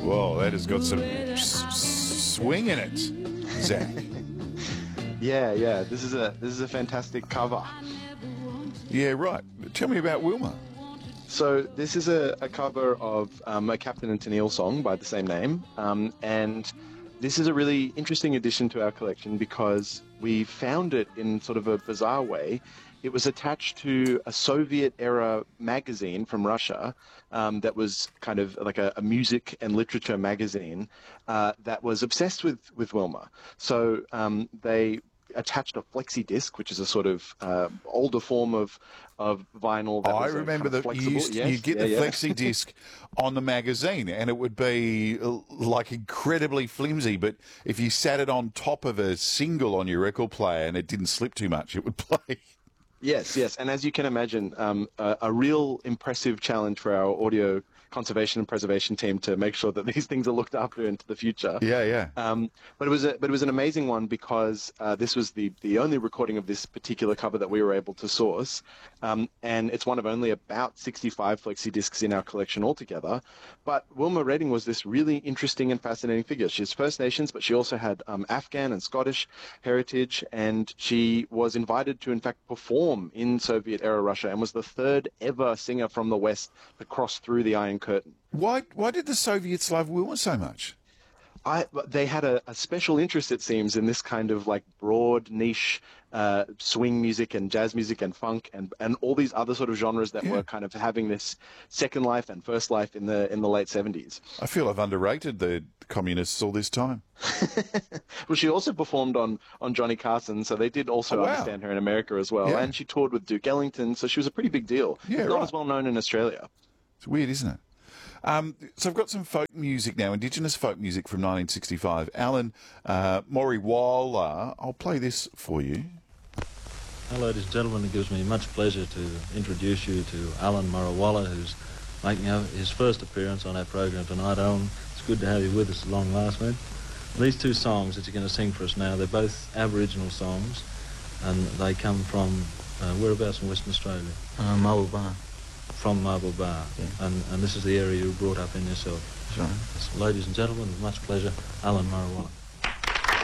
Whoa, that has got some swing in it, Zach. Yeah. This is a fantastic cover. Yeah, right. Tell me about Wilma. So this is a cover of a Captain and Tennille song by the same name, and this is a really interesting addition to our collection because we found it in sort of a bizarre way. It was attached to a Soviet-era magazine from Russia that was kind of like a music and literature magazine that was obsessed with Wilma. So they attached a flexi disc, which is a sort of older form of vinyl. That I was remember kind of that flexible. you get the flexi disc on the magazine, and it would be like incredibly flimsy. But if you sat it on top of a single on your record player and it didn't slip too much, it would play. Yes. And as you can imagine, a real impressive challenge for our audio conservation and preservation team to make sure that these things are looked after into the future. Yeah. But it was an amazing one because this was the only recording of this particular cover that we were able to source, and it's one of only about 65 flexi discs in our collection altogether. But Wilma Redding was this really interesting and fascinating figure. She's First Nations, but she also had Afghan and Scottish heritage, and she was invited to, in fact, perform in Soviet-era Russia and was the third ever singer from the West to cross through the Iron Curtain. Why did the Soviets love Wilma so much? They had a special interest, it seems, in this kind of like broad niche swing music and jazz music and funk and all these other sort of genres that were kind of having this second life and first life in the late 70s. I feel I've underrated the communists all this time. Well, she also performed on Johnny Carson, so they did also understand her in America as well. Yeah. And she toured with Duke Ellington, so she was a pretty big deal. Yeah, Not as well known in Australia. It's weird, isn't it? So I've got some folk music now, Indigenous folk music from 1965. Alan Moriwala, I'll play this for you. Hello, ladies and gentlemen. It gives me much pleasure to introduce you to Alan Moriwala, who's making his first appearance on our program tonight. Alan, it's good to have you with us at long last, mate. These two songs that you're going to sing for us now, they're both Aboriginal songs, and they come from whereabouts in Western Australia? Marble Bar. From Marble Bar, yeah. And this is the area you were brought up in yourself. That's right. So, ladies and gentlemen, with much pleasure, Alan Moriwala.